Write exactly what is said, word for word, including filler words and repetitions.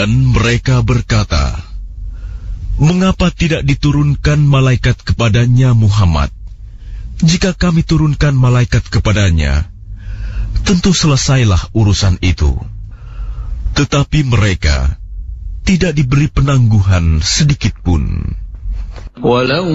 Dan mereka berkata, "Mengapa tidak diturunkan malaikat kepadanya Muhammad? Jika kami turunkan malaikat kepadanya, tentu selesailah urusan itu." Tetapi mereka tidak diberi penangguhan sedikit pun. Walau